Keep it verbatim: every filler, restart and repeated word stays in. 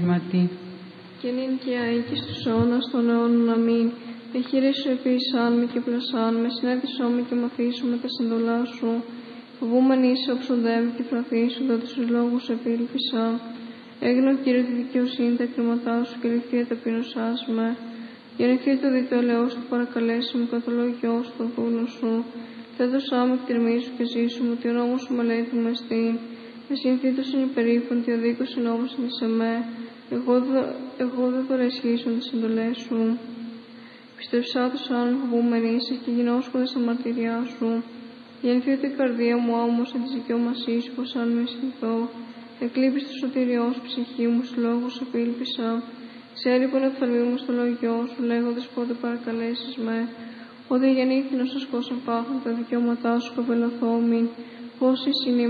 Και νυν και αεί και στους αιώνας των αιώνων. Αμήν. Εχείρησου επίησάν με και πλασάν με, συνέρχεσό με και μαθήσου με τα συντολά σου. Φοβούμενοι είσαι οψοδεύει και φραθήσου, δότε στους λόγους επίλπισα. Έγνω Κύριε τη δικαιοσύνη τα κρίματά σου και λυθία ταπεινωσάς με. Γεννηθεί το δι' το ελαιός του παρακαλέσει μου κατά λόγιό σου το δούλο σου. Θέτωσά με εκτιρμήσου και ζήσου μου, ότι ο νόμος σου μελέτη μου εστί. Εσυνθήτως είναι υπερήφανη, τι ο δίκος συνόμωσαν σε με. Εγώ, εγώ δεν δωρεσχίσουν τις εντολές σου. Πιστευσά τους άλλων φοβούμενοι είσαι και γινώσκονται στα μαρτυριά σου. Γεννηθεί η καρδία μου όμως εν της δικαιωμασίας σου, πως αν με αισθηθώ. Εκλείπεις το σωτηριό σου, ψυχή μου, στους λόγους επίλπισα. Ξέρει που είναι οφθαλμή μου στο λόγιό σου, λέγοντας πότε παρακαλέσεις με. Ότι γεννήθη να σας κόσεν πάθουν τα δικαιώματά σου, κοπελαθόμη. Πώς είναι